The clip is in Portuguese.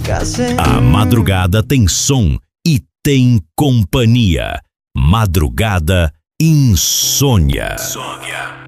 A madrugada tem som e tem companhia. Madrugada Insônia.